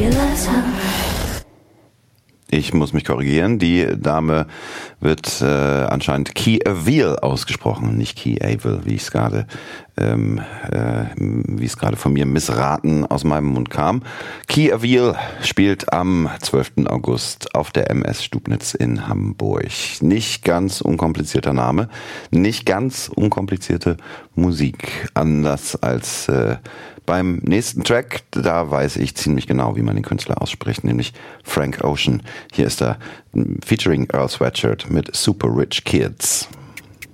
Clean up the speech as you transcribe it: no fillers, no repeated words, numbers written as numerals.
Ich muss mich korrigieren, die Dame wird anscheinend Key Avil ausgesprochen, nicht Key Avil, wie es gerade von mir missraten aus meinem Mund kam. Key Avil spielt am 12. August auf der MS Stubnitz in Hamburg. Nicht ganz unkomplizierter Name, nicht ganz unkomplizierte Musik, anders als beim nächsten Track, da weiß ich ziemlich genau, wie man den Künstler ausspricht, nämlich Frank Ocean. Hier ist er featuring Earl Sweatshirt mit Super Rich Kids.